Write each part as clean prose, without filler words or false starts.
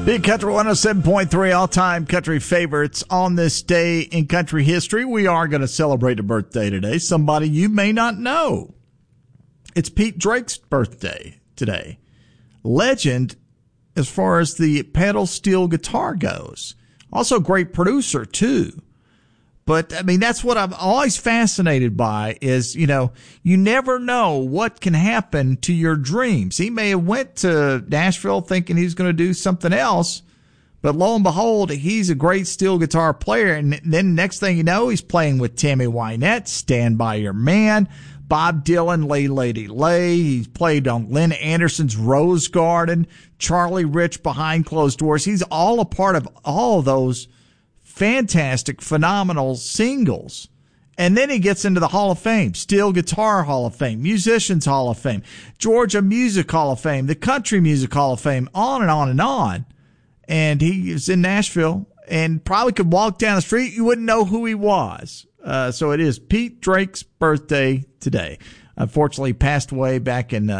Big Country 107.3, all-time country favorites. On this day in country history, we are going to celebrate a birthday today. Somebody you may not know. It's Pete Drake's birthday today. Legend as far as the pedal steel guitar goes. Also great producer, too. But, I mean, that's what I'm always fascinated by is, you never know what can happen to your dreams. He may have went to Nashville thinking he was going to do something else, but lo and behold, he's a great steel guitar player. And then next thing you know, he's playing with Tammy Wynette, Stand By Your Man, Bob Dylan, Lay Lady Lay. He's played on Lynn Anderson's Rose Garden, Charlie Rich, Behind Closed Doors. He's all a part of all of those fantastic, phenomenal singles. And then he gets into the Hall of Fame, Steel Guitar Hall of Fame, Musicians Hall of Fame, Georgia Music Hall of Fame, the Country Music Hall of Fame, on and on and on. And he is in Nashville and probably could walk down the street. You wouldn't know who he was. So it is Pete Drake's birthday today. Unfortunately, passed away back in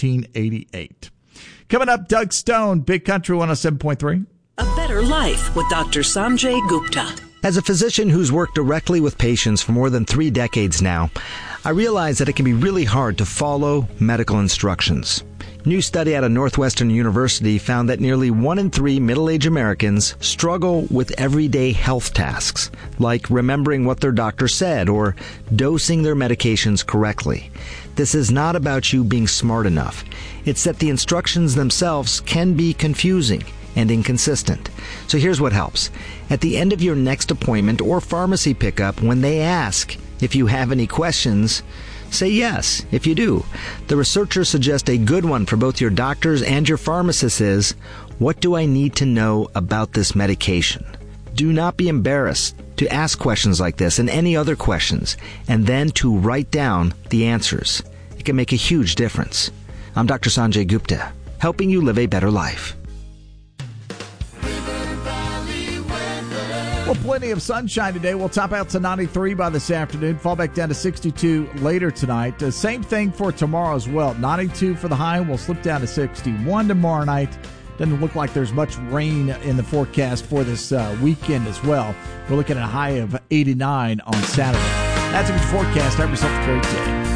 1988. Coming up, Doug Stone, Big Country 107.3. A Better Life with Dr. Sanjay Gupta. As a physician who's worked directly with patients for more than 3 decades now, I realize that it can be really hard to follow medical instructions. A new study out of Northwestern University found that nearly 1 in 3 middle-aged Americans struggle with everyday health tasks, like remembering what their doctor said or dosing their medications correctly. This is not about you being smart enough. It's that the instructions themselves can be confusing and inconsistent. So here's what helps. At the end of your next appointment or pharmacy pickup, when they ask if you have any questions, say yes if you do. The researchers suggest a good one for both your doctors and your pharmacists is, what do I need to know about this medication? Do not be embarrassed to ask questions like this and any other questions, and then to write down the answers. It can make a huge difference. I'm Dr. Sanjay Gupta, helping you live a better life. Well, plenty of sunshine today. We'll top out to 93 by this afternoon, fall back down to 62 later tonight. Same thing for tomorrow as well. 92 for the high. We'll slip down to 61 tomorrow night. Doesn't look like there's much rain in the forecast for this weekend as well. We're looking at a high of 89 on Saturday. That's a good forecast. Have yourself a great day.